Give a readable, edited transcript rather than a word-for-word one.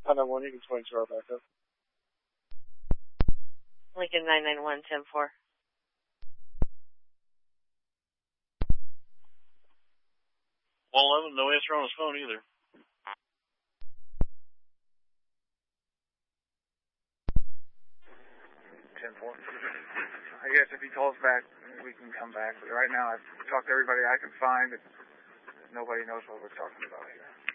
911, you can 22 hour backup. Lincoln 991, 10-4. Well, no answer on his phone either. I guess if he calls back, we can come back. But right now, I've talked to everybody I can find. Nobody knows what we're talking about here.